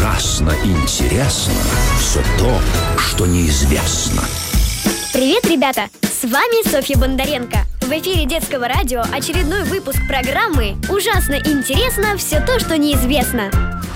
Ужасно интересно все то, что неизвестно. Привет, ребята! С вами Софья Бондаренко. В эфире детского радио очередной выпуск программы «Ужасно интересно все то, что неизвестно».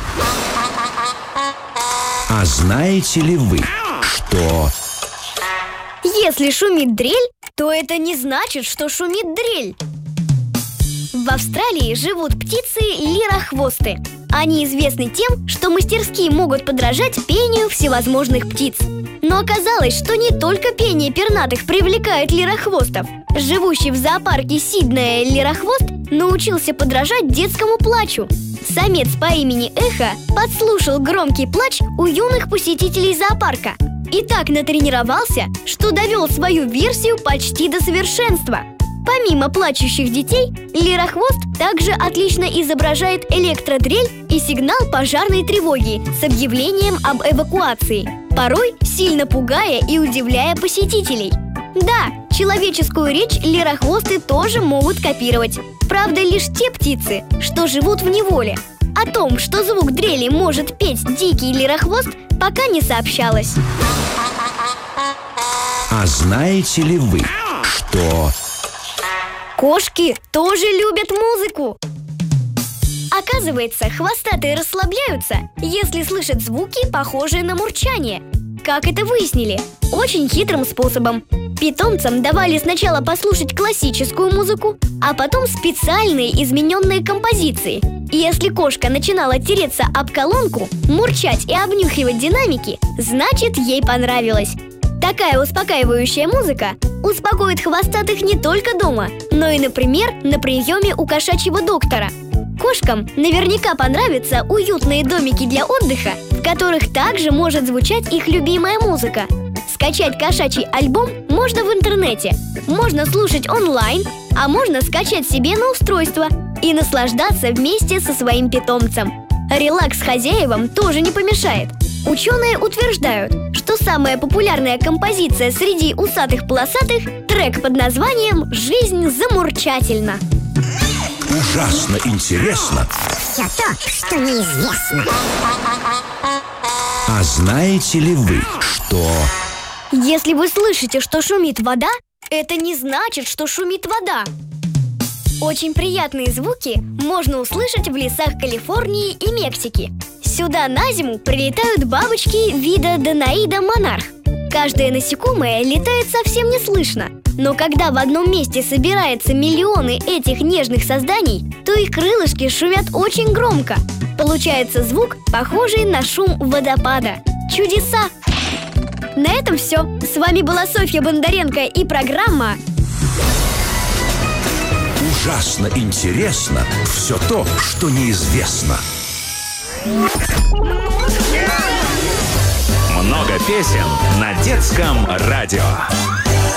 А знаете ли вы, что... Если шумит дрель, то это не значит, что шумит дрель. В Австралии живут птицы-лирохвосты. Они известны тем, что мастерски могут подражать пению всевозможных птиц. Но оказалось, что не только пение пернатых привлекает лирохвостов. Живущий в зоопарке Сиднея-лирохвост научился подражать детскому плачу. Самец по имени Эхо подслушал громкий плач у юных посетителей зоопарка и так натренировался, что довел свою версию почти до совершенства. Помимо плачущих детей, лирохвост также отлично изображает электродрель и сигнал пожарной тревоги с объявлением об эвакуации, порой сильно пугая и удивляя посетителей. Да, человеческую речь лирохвосты тоже могут копировать. Правда, лишь те птицы, что живут в неволе. О том, что звук дрели может петь дикий лирохвост, пока не сообщалось. А знаете ли вы, что... Кошки тоже любят музыку. Оказывается, хвостатые расслабляются, если слышат звуки, похожие на мурчание. Как это выяснили? Очень хитрым способом. Питомцам давали сначала послушать классическую музыку, а потом специальные измененные композиции. И если кошка начинала тереться об колонку, мурчать и обнюхивать динамики, значит, ей понравилось. Такая успокаивающая музыка успокоит хвостатых не только дома, но и, например, на приеме у кошачьего доктора. Кошкам наверняка понравятся уютные домики для отдыха, в которых также может звучать их любимая музыка. Скачать кошачий альбом можно в интернете, можно слушать онлайн, а можно скачать себе на устройство и наслаждаться вместе со своим питомцем. Релакс хозяевам тоже не помешает. Ученые утверждают, что самая популярная композиция среди усатых-полосатых – трек под названием «Жизнь замурчательна». Ужасно интересно все то, что неизвестно. А знаете ли вы, что... Если вы слышите, что шумит вода, это не значит, что шумит вода. Очень приятные звуки можно услышать в лесах Калифорнии и Мексики. Сюда на зиму прилетают бабочки вида Данаида монарх. Каждое насекомое летает совсем неслышно, но когда в одном месте собираются миллионы этих нежных созданий, то их крылышки шумят очень громко. Получается звук, похожий на шум водопада. Чудеса! На этом все. С вами была Софья Бондаренко и программа Ужасно интересно все то, что неизвестно. Много песен на детском радио.